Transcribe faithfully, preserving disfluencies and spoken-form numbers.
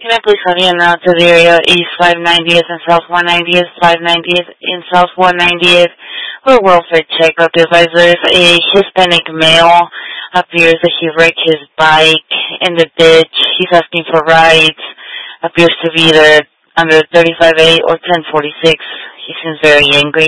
Can I please have you now to the area East five ninetieth and South one ninetieth, five ninetieth and South one ninetieth, where welfare checkup advisors. A Hispanic male appears that he wrecked his bike in the ditch. He's asking for rides. Appears to be either under thirty-five A or ten forty-six. He seems very angry.